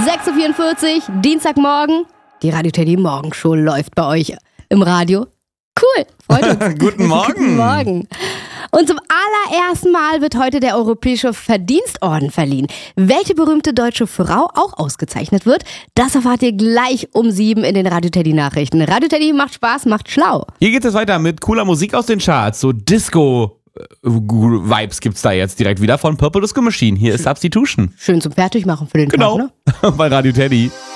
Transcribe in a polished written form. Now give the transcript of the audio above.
6:44 Uhr, Dienstagmorgen. Die Radio Teddy Morgenshow läuft bei euch im Radio. Cool, freut uns. Guten Morgen. Guten Morgen. Und zum allerersten Mal wird heute der Europäische Verdienstorden verliehen. Welche berühmte deutsche Frau auch ausgezeichnet wird, das erfahrt ihr gleich um 7 in den Radio Teddy Nachrichten. Radio Teddy macht Spaß, macht schlau. Hier geht es weiter mit cooler Musik aus den Charts. So Disco-Vibes gibt's da jetzt direkt wieder von Purple Disco Machine. Hier ist Substitution. Schön zum Fertigmachen für den Tag, ne? Bei Radio Teddy.